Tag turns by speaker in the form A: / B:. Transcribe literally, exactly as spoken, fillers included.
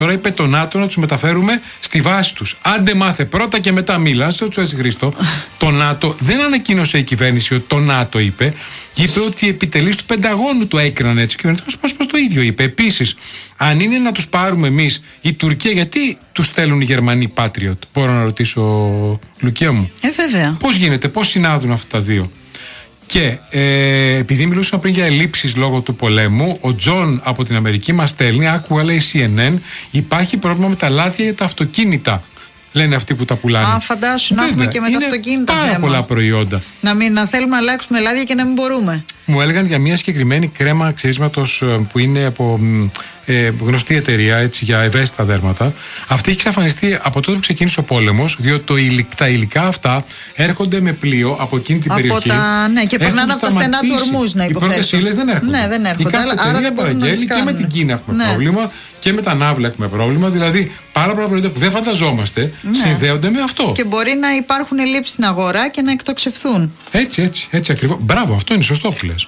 A: Τώρα είπε το ΝΑΤΟ να τους μεταφέρουμε στη βάση τους. Άντε μάθε πρώτα και μετά μίλα. Σε έτσι Χρήστο. Το ΝΑΤΟ δεν ανακοίνωσε η κυβέρνηση ότι το ΝΑΤΟ είπε. Είπε ότι οι επιτελείς του Πενταγώνου το έκριναν έτσι. Και ο κυβερνητικός πρόσωπος το ίδιο είπε. Επίσης, αν είναι να τους πάρουμε εμείς, η Τουρκία, γιατί τους στέλνουν οι Γερμανοί Patriot? Μπορώ να ρωτήσω, Λουκία μου.
B: Ε, βέβαια.
A: Πώς γίνεται, πώς συνάδουν αυτά τα δύο? Και ε, επειδή μιλούσαμε πριν για ελλείψεις λόγω του πολέμου, ο Τζον από την Αμερική μας στέλνει, άκουγα λέει σι εν εν, υπάρχει πρόβλημα με τα λάδια για τα αυτοκίνητα. Λένε αυτοί που τα πουλάνε.
B: Α, φαντάσου να έχουμε και με τα αυτοκίνητα
A: πάρα
B: θέμα.
A: πολλά προϊόντα.
B: Να, μην, να θέλουμε να αλλάξουμε λάδια και να μην μπορούμε.
A: Μου έλεγαν για μια συγκεκριμένη κρέμα ξυρίσματος που είναι από ε, γνωστή εταιρεία, έτσι, για ευαίσθητα δέρματα. Αυτή έχει εξαφανιστεί από τότε που ξεκίνησε ο πόλεμος, διότι το υλικ, τα υλικά αυτά έρχονται με πλοίο από εκείνη την
B: από
A: περιοχή.
B: Τα, ναι, και περνάνε από τα στενά του ορμούς, να υποθέσω.
A: Οι πρώτες ύλες δεν έρχονται.
B: Ναι, δεν έρχονται. Αλλά, άρα δεν μπορούν να τις κάνουν.
A: Και με την Κίνα έχουμε
B: ναι.
A: πρόβλημα και με τα Ναύλα έχουμε πρόβλημα. Δηλαδή, πάρα πολλά προϊόντα που δεν φανταζόμαστε ναι. συνδέονται με αυτό.
B: Και μπορεί να υπάρχουν ελλείψεις στην αγορά και να εκτοξευθούν.
A: Έτσι, έτσι, έτσι ακριβώς. Μπράβο, αυτό είναι σωστό που λες.